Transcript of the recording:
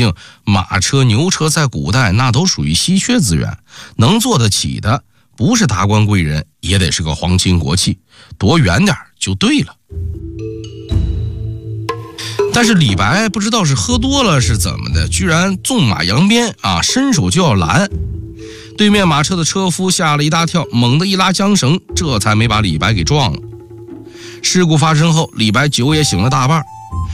竟马车、牛车在古代那都属于稀缺资源，能做得起的不是达官贵人，也得是个皇亲国戚，躲远点就对了。但是李白不知道是喝多了是怎么的，居然纵马扬鞭啊，伸手就要拦。对面马车的车夫吓了一大跳，猛地一拉缰绳，这才没把李白给撞了。事故发生后，李白酒也醒了大半，